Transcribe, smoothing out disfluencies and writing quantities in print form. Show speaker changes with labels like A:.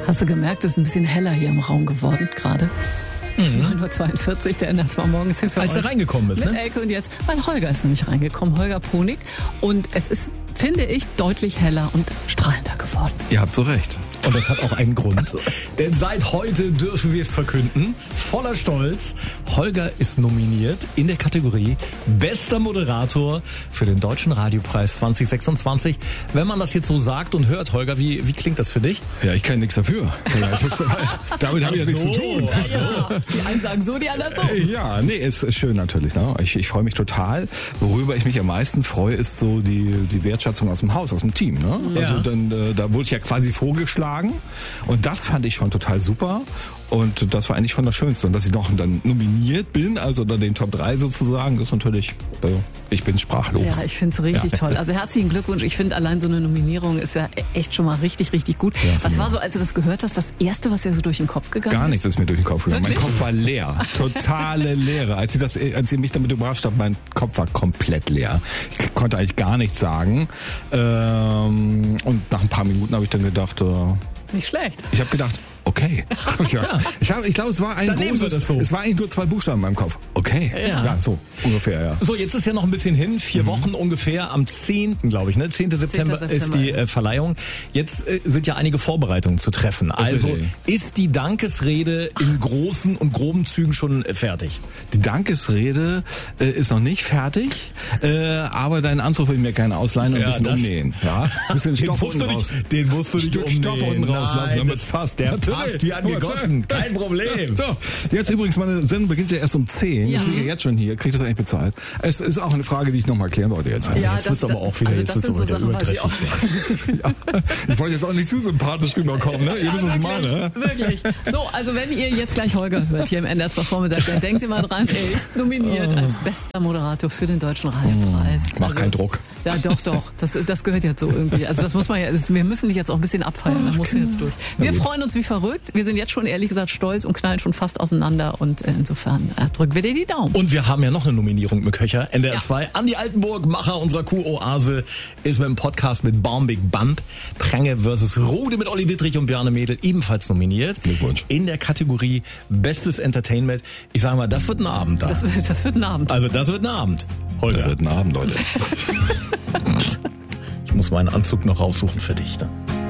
A: Hast du gemerkt, es ist ein bisschen heller hier im Raum geworden gerade? 9:42 Uhr, der ändert zwar morgens hin für
B: Als er reingekommen ist,
A: mit
B: ne?
A: Elke und jetzt, weil Holger ist nämlich reingekommen, Holger Ponig. Und es ist, finde ich, deutlich heller und strahlender geworden.
C: Ihr habt so recht.
B: Und das hat auch einen Grund. Denn seit heute dürfen wir es verkünden. Voller Stolz. Holger ist nominiert in der Kategorie Bester Moderator für den Deutschen Radiopreis 2026. Wenn man das jetzt so sagt und hört, Holger, wie klingt das für dich?
C: Ja, ich kann nichts dafür. Damit habe ich ja nichts zu tun.
A: Ja, die einen sagen so, die anderen so.
C: Ja, nee, ist schön natürlich. Ne? Ich freue mich total. Worüber ich mich am meisten freue, ist so die Wertschätzung aus dem Haus, aus dem Team. Ne?
B: Ja.
C: Also da wurde ich ja quasi vorgeschlagen und das fand ich schon total super. Und das war eigentlich schon das Schönste. Und dass ich noch dann nominiert bin, also unter den Top 3 sozusagen, das ist natürlich, ich bin sprachlos.
A: Ja, ich finde es richtig toll. Also herzlichen Glückwunsch. Ich finde allein so eine Nominierung ist ja echt schon mal richtig, richtig gut.
C: Ja,
A: was war so, als du das gehört hast, das Erste, was dir so durch den Kopf gegangen ist?
C: Gar nichts ist mir durch den Kopf gegangen.
A: Wirklich?
C: Mein Kopf war leer. Totale Leere. Als ihr mich damit überrascht habt, mein Kopf war komplett leer. Ich konnte eigentlich gar nichts sagen. Und nach ein paar Minuten habe ich dann gedacht,
A: Nicht schlecht.
C: ich habe gedacht, okay. Ja. Ich glaube, es war
B: Dann nehmen wir das so.
C: es war eigentlich nur 2 Buchstaben in meinem Kopf. Okay. Ja, so ungefähr, ja.
B: So, jetzt ist ja noch ein bisschen hin, 4 Wochen ungefähr, am 10. glaube ich, ne? 10. September ist die Verleihung. Jetzt sind ja einige Vorbereitungen zu treffen. Also ist die Dankesrede in großen und groben Zügen schon fertig?
C: Die Dankesrede ist noch nicht fertig, aber deinen Anzug will ich mir gerne ausleihen und ein bisschen umnähen. Ja? Ein bisschen Stoff unten raus.
B: Den musst du nicht
C: Stück
B: umnähen.
C: Stoff unten rauslassen, damit es passt.
B: Der passt wie angegossen. Kein Problem.
C: So, jetzt übrigens, meine Sendung beginnt ja erst um 10.
A: Ja.
C: Ich liege jetzt schon hier. Kriege ich das eigentlich bezahlt? Es ist auch eine Frage, die ich nochmal klären wollte jetzt.
A: Ja,
B: jetzt wird's aber auch wieder,
A: also
B: jetzt
A: das
B: wird's
A: sind so
B: aber wieder
A: Sachen, weiß ich auch nicht.
C: Ja, ich wollte jetzt auch nicht zu sympathisch rüberkommen, ne? Ihr wisst, was ich meine.
A: Wirklich. So, also wenn ihr jetzt gleich Holger hört hier im NDR 2 Vormittag, dann denkt ihr mal dran, er ist nominiert als bester Moderator für den Deutschen Radiopreis.
C: Mach keinen Druck.
A: Ja, doch. Das gehört jetzt so irgendwie. Also das muss man ja, wir müssen dich jetzt auch ein bisschen abfeiern, da musst du jetzt durch. Wir freuen uns wie verrückt. Wir sind jetzt schon ehrlich gesagt stolz und knallen schon fast auseinander und insofern drücken wir dir die Daumen.
B: Und wir haben ja noch eine Nominierung mit Köcher. NDR 2. Andi Altenburg, Macher unserer Kuh-Oase, ist mit dem Podcast mit Baum Big Bump. Prange vs. Rode mit Olli Dittrich und Bjarne Mädel ebenfalls nominiert.
C: Glückwunsch.
B: In der Kategorie Bestes Entertainment. Ich sage mal, das wird ein Abend da.
A: Das wird ein Abend.
B: Also das wird ein Abend. Holger.
C: Das wird ein Abend, Leute.
B: Ich muss meinen Anzug noch raussuchen für dich. Da.